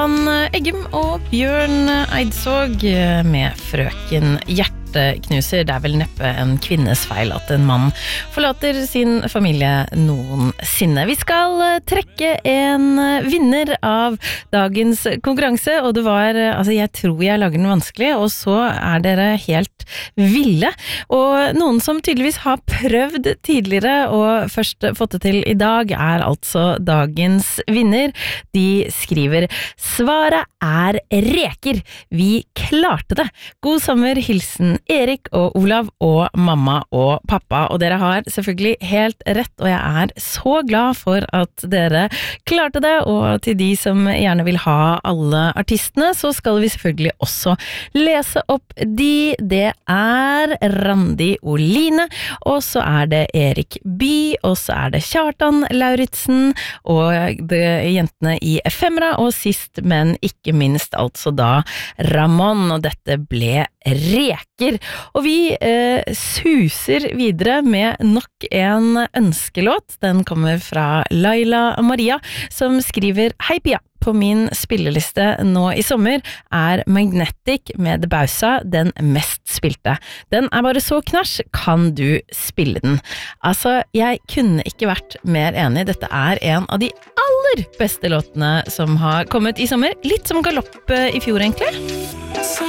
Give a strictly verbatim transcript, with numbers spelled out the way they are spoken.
Johan Eggum og Bjørn Eidsvåg med Frøken Hjerteknuser. Det er vel neppe en kvinnes feil at en mann forlater sin familie noensinne. Vi skal trekke en vinner av dagens konkurranse, og det var, altså jeg tror jeg lager den vanskelig, og så er dere helt ville. Og noen som tydeligvis har prøvd tidligere og først fått det til i dag, er altså dagens vinner. De skriver: svaret er reker. Vi klarte det. God sommer, hilsen Erik og Olav og mamma og pappa. Og dere har selvfølgelig helt rett, og jeg er så glad for at dere klarte det. Og til de som gjerne vil ha alle artistene, så skal vi selvfølgelig også lese opp de. Det er Randi Oline, og så er det Erik By, og så er det Kjartan Lauritsen, og det jentene i Efemera, og sist, men ikke minst, altså da Ramon, og dette ble reker. Og vi eh, suser videre med nok en ønskelåt. Den kommer fra Laila Maria, som skriver: hei Pia, på min spilleliste nå i sommer er Magnetic med The Bausa den mest spilte. Den er bare så knasj, kan du spille den? Altså, jeg kunne ikke vært mer enig. Dette er en av de aller beste låtene som har kommet i sommer. Litt som galopp i fjor egentlig.